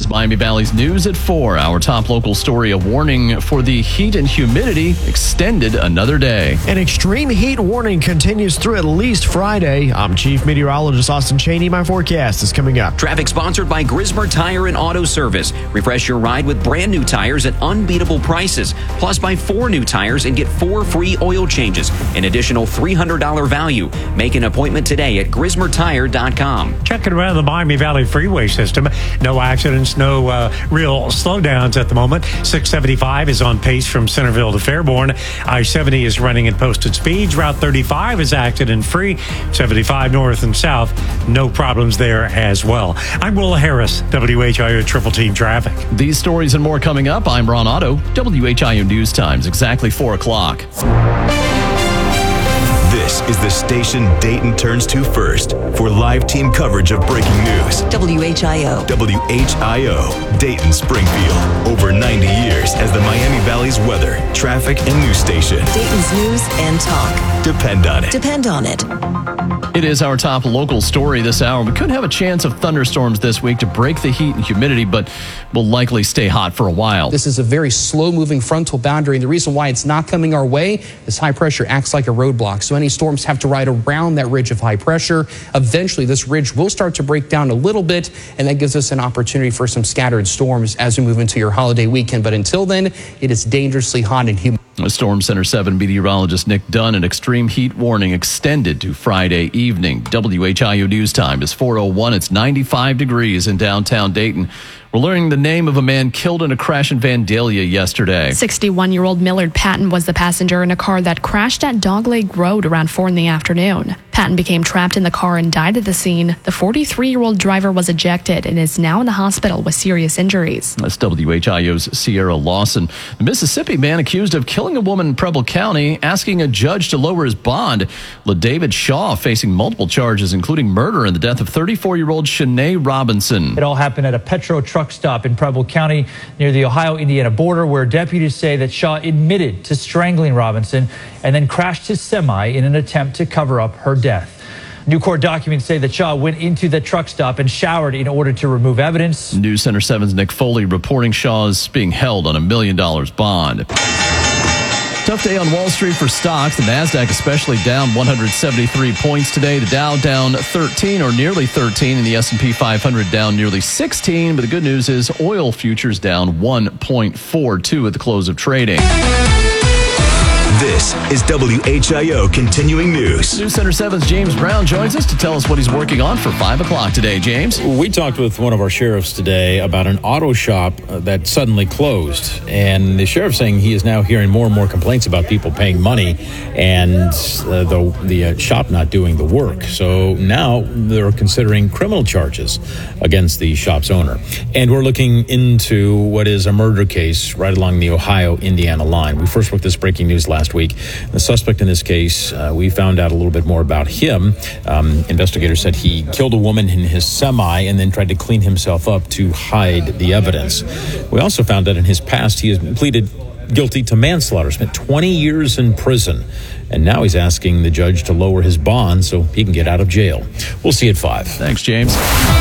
Miami Valley's news at 4. Our top local story, a warning for the heat and humidity extended another day. An extreme heat warning continues through at least Friday. I'm Chief Meteorologist Austin Cheney. My forecast is coming up. Traffic sponsored by Grismer Tire and Auto Service. Refresh your ride with brand new tires at unbeatable prices. Plus, buy 4 new tires and get 4 free oil changes. An additional $300 value. Make an appointment today at GrismerTire.com. Checking around the Miami Valley freeway system. No accidents, no real slowdowns at the moment. 675 is on pace from Centerville to Fairborn. I-70 is running at posted speeds. Route 35 is accident-free. 75 north and south, no problems there as well. I'm Will Harris, WHIO Triple Team Traffic. These stories and more coming up. I'm Ron Otto, WHIO News Times, exactly 4 o'clock. This is the station Dayton turns to first for live team coverage of breaking news. WHIO. WHIO, Dayton Springfield. Over 90 years as the Miami Valley's weather, traffic, and news station. Dayton's news and talk. Depend on it. Depend on it. It is our top local story this hour. We could have a chance of thunderstorms this week to break the heat and humidity, but will likely stay hot for a while. This is a very slow-moving frontal boundary, and the reason why it's not coming our way, this high pressure acts like a roadblock. So any storms have to ride around that ridge of high pressure. Eventually, this ridge will start to break down a little bit, and that gives us an opportunity for some scattered storms as we move into your holiday weekend. But until then, it is dangerously hot and humid. Storm Center 7 meteorologist Nick Dunn, an extreme heat warning extended to Friday evening. WHIO News Time is 4:01. It's 95 degrees in downtown Dayton. We're learning the name of a man killed in a crash in Vandalia yesterday. 61-year-old Millard Patton was the passenger in a car that crashed at Dogleg Road around 4 in the afternoon. Patton became trapped in the car and died at the scene. The 43-year-old driver was ejected and is now in the hospital with serious injuries. That's WHIO's Sierra Lawson. The Mississippi man accused of killing a woman in Preble County, asking a judge to lower his bond. LaDavid Shaw facing multiple charges, including murder and the death of 34-year-old Shanae Robinson. It all happened at a Petro truck stop in Preble County near the Ohio-Indiana border, where deputies say that Shaw admitted to strangling Robinson and then crashed his semi in an attempt to cover up her death. New court documents say that Shaw went into the truck stop and showered in order to remove evidence. News Center 7's Nick Foley reporting Shaw is being held on $1 million bond. Tough day on Wall Street for stocks. The Nasdaq especially down 173 points today. The Dow down 13 or nearly 13, and the S&P 500 down nearly 16. But the good news is oil futures down 1.42 at the close of trading. This is WHIO Continuing News. News Center 7's James Brown joins us to tell us what he's working on for 5 o'clock today. James? We talked with one of our sheriffs today about an auto shop that suddenly closed. And the sheriff's saying he is now hearing more and more complaints about people paying money and the shop not doing the work. So now they're considering criminal charges against the shop's owner. And we're looking into what is a murder case right along the Ohio-Indiana line. We first broke this breaking news last week. The suspect in this case, we found out a little bit more about him. Investigators said he killed a woman in his semi and then tried to clean himself up to hide the evidence. We also found out in his past he has pleaded guilty to manslaughter, spent 20 years in prison, and now he's asking the judge to lower his bond so he can get out of jail. We'll see at 5. Thanks, James.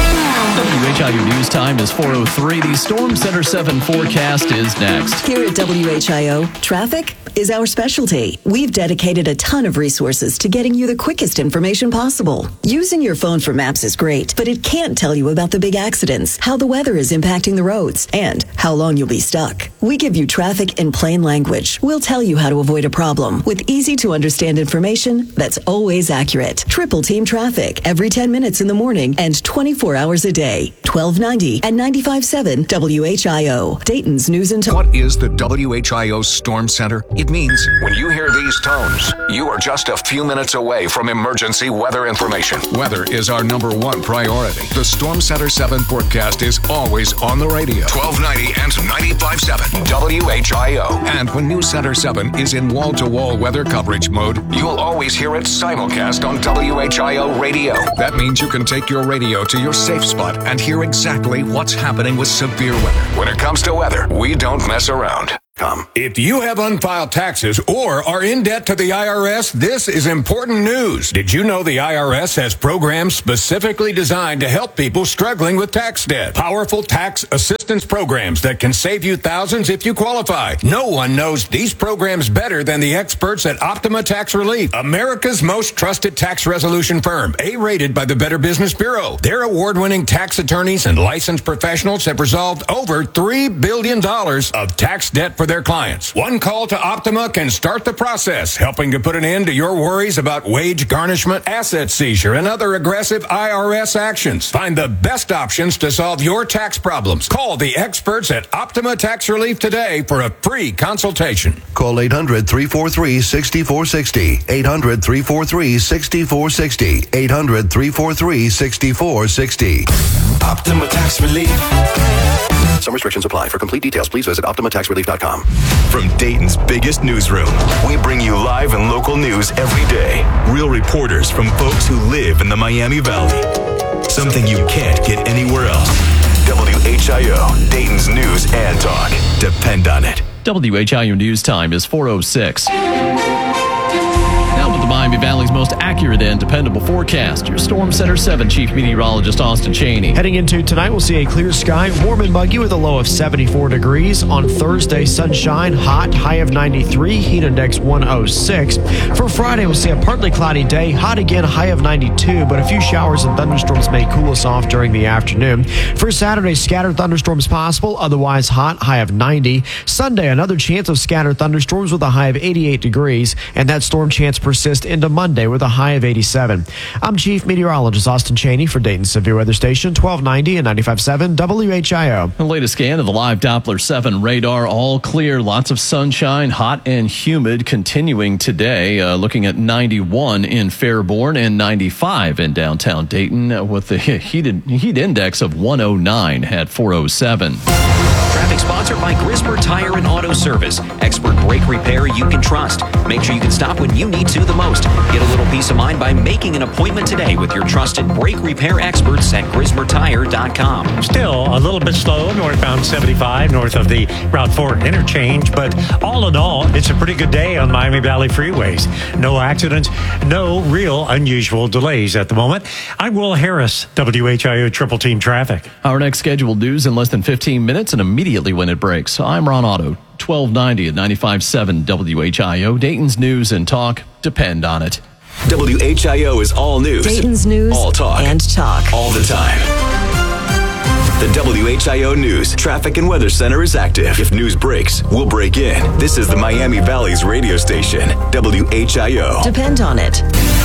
WHIO News Time is 4:03. The Storm Center 7 forecast is next. Here at WHIO, traffic is our specialty. We've dedicated a ton of resources to getting you the quickest information possible. Using your phone for maps is great, but it can't tell you about the big accidents, how the weather is impacting the roads, and how long you'll be stuck. We give you traffic in plain language. We'll tell you how to avoid a problem with easy-to-understand information that's always accurate. Triple Team Traffic every 10 minutes in the morning and 24 hours a day. 1290 and 95.7 WHIO. Dayton's News and What is the WHIO Storm Center? It means when you hear these tones, you are just a few minutes away from emergency weather information. Weather is our #1 priority. The Storm Center 7 forecast is always on the radio. 1290 and 95.7 WHIO. And when News Center 7 is in wall-to-wall weather coverage mode, you'll always hear it simulcast on WHIO radio. That means you can take your radio to your safe spot and hear exactly what's happening with severe weather. When it comes to weather, we don't mess around. If you have unfiled taxes or are in debt to the IRS, this is important news. Did you know the IRS has programs specifically designed to help people struggling with tax debt? Powerful tax assistance assistance programs that can save you thousands if you qualify. No one knows these programs better than the experts at Optima Tax Relief, America's most trusted tax resolution firm, A-rated by the Better Business Bureau. Their award-winning tax attorneys and licensed professionals have resolved over $3 billion of tax debt for their clients. One call to Optima can start the process, helping to put an end to your worries about wage garnishment, asset seizure, and other aggressive IRS actions. Find the best options to solve your tax problems. Call the experts at Optima Tax Relief today for a free consultation. Call 800-343-6460. 800-343-6460. 800-343-6460. Optima Tax Relief. Some restrictions apply. For complete details, please visit OptimaTaxRelief.com. From Dayton's biggest newsroom, we bring you live and local news every day. Real reporters from folks who live in the Miami Valley. Something you can't get anywhere else. WHIO, Dayton's news and talk. Depend on it. WHIO News Time is 4:06. Now with the Miami Valley's most accurate and dependable forecast, your Storm Center 7 Chief Meteorologist Austin Cheney. Heading into tonight, we'll see a clear sky, warm and muggy with a low of 74 degrees. On Thursday, sunshine, hot, high of 93, heat index 106. For Friday, we'll see a partly cloudy day, hot again, high of 92, but a few showers and thunderstorms may cool us off during the afternoon. For Saturday, scattered thunderstorms possible, otherwise hot, high of 90. Sunday, another chance of scattered thunderstorms with a high of 88 degrees, and that storm chance persist into Monday with a high of 87. I'm Chief Meteorologist Austin Cheney for Dayton's Severe Weather Station, 1290 and 95.7 WHIO. The latest scan of the live Doppler 7 radar, all clear, lots of sunshine, hot and humid continuing today. Looking at 91 in Fairborn and 95 in downtown Dayton with the heat index of 109 at 407. Traffic sponsored by Grismer Tire and Auto Service. Expert brake repair you can trust. Make sure you can stop when you need to the most. Get a little peace of mind by making an appointment today with your trusted brake repair experts at GrismerTire.com. Still a little bit slow northbound 75 north of the Route 4 interchange, but all in all, it's a pretty good day on Miami Valley freeways. No accidents, no real unusual delays at the moment. I'm Will Harris, WHIO Triple Team Traffic. Our next scheduled news in less than 15 minutes and immediately when it breaks. I'm Ron Otto, 1290 at 95.7 WHIO. Dayton's news and talk depend on it. WHIO is all news. Dayton's news all talk. And talk. All the time. The WHIO News Traffic and Weather Center is active. If news breaks, we'll break in. This is the Miami Valley's radio station, WHIO. Depend on it.